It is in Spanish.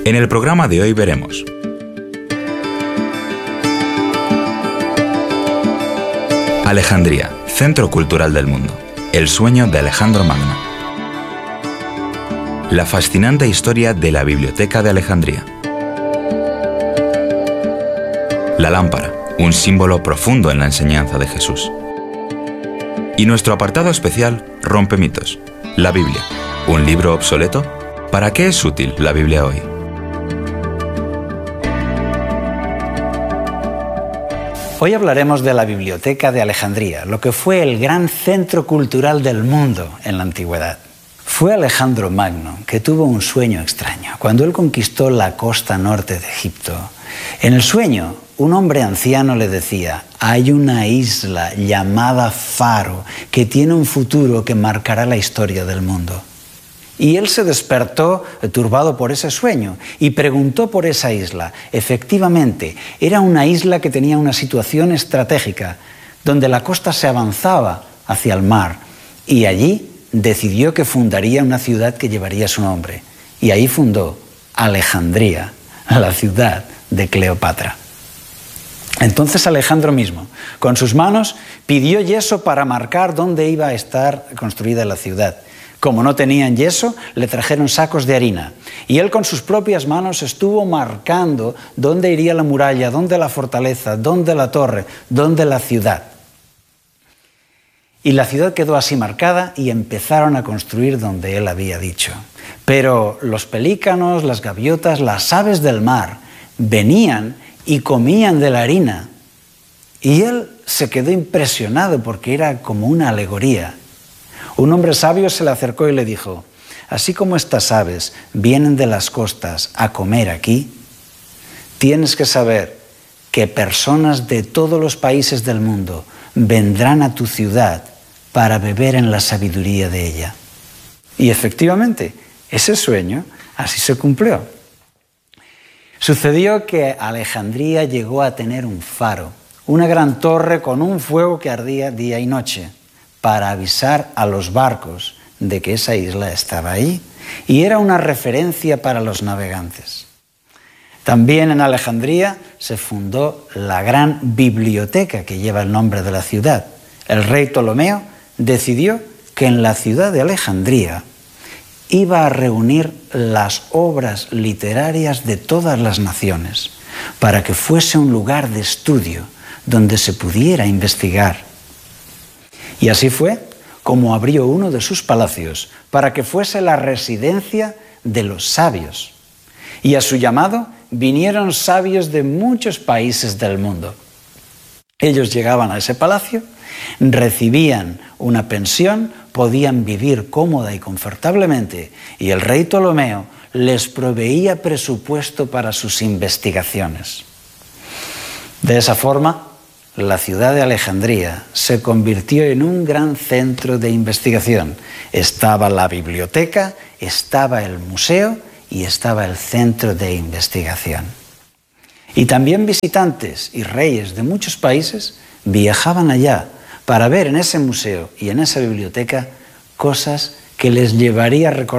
En el programa de hoy veremos: Alejandría, centro cultural del mundo. El sueño de Alejandro Magno. La fascinante historia de la Biblioteca de Alejandría. La lámpara, un símbolo profundo en la enseñanza de Jesús. Y nuestro apartado especial, Rompe mitos. La Biblia, ¿un libro obsoleto? ¿Para qué es útil la Biblia hoy? Hoy hablaremos de la Biblioteca de Alejandría, lo que fue el gran centro cultural del mundo en la antigüedad. Fue Alejandro Magno que tuvo un sueño extraño. Cuando él conquistó la costa norte de Egipto, en el sueño un hombre anciano le decía: hay una isla llamada Faro que tiene un futuro que marcará la historia del mundo. Y él se despertó turbado por ese sueño y preguntó por esa isla. Efectivamente, era una isla que tenía una situación estratégica, donde la costa se avanzaba hacia el mar, y allí decidió que fundaría una ciudad que llevaría su nombre. Y ahí fundó Alejandría, la ciudad de Cleopatra. Entonces Alejandro mismo, con sus manos, pidió yeso para marcar dónde iba a estar construida la ciudad. Como no tenían yeso, le trajeron sacos de harina. Y él con sus propias manos estuvo marcando dónde iría la muralla, dónde la fortaleza, dónde la torre, dónde la ciudad. Y la ciudad quedó así marcada y empezaron a construir donde él había dicho. Pero los pelícanos, las gaviotas, las aves del mar venían y comían de la harina. Y él se quedó impresionado porque era como una alegoría. Un hombre sabio se le acercó y le dijo: así como estas aves vienen de las costas a comer aquí, tienes que saber que personas de todos los países del mundo vendrán a tu ciudad para beber en la sabiduría de ella. Y efectivamente, ese sueño así se cumplió. Sucedió que Alejandría llegó a tener un faro, una gran torre con un fuego que ardía día y noche, para avisar a los barcos de que esa isla estaba ahí, y era una referencia para los navegantes. También en Alejandría se fundó la gran biblioteca que lleva el nombre de la ciudad. El rey Ptolomeo decidió que en la ciudad de Alejandría iba a reunir las obras literarias de todas las naciones, para que fuese un lugar de estudio donde se pudiera investigar. Y así fue como abrió uno de sus palacios para que fuese la residencia de los sabios. Y a su llamado vinieron sabios de muchos países del mundo. Ellos llegaban a ese palacio, recibían una pensión, podían vivir cómoda y confortablemente, y el rey Ptolomeo les proveía presupuesto para sus investigaciones. De esa forma, la ciudad de Alejandría se convirtió en un gran centro de investigación. Estaba la biblioteca, estaba el museo y estaba el centro de investigación. Y también visitantes y reyes de muchos países viajaban allá para ver en ese museo y en esa biblioteca cosas que les llevaría a recordar